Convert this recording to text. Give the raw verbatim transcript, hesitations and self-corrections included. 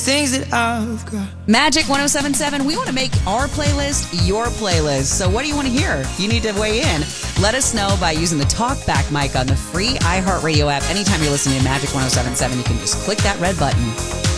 Things that I've got. Magic ten seventy-seven, we want to make our playlist your playlist. So what do you want to hear? You need to weigh in. Let us know by using the talkback mic on the free iHeartRadio app. Anytime you're listening to Magic ten seventy-seven, you can just click that red button.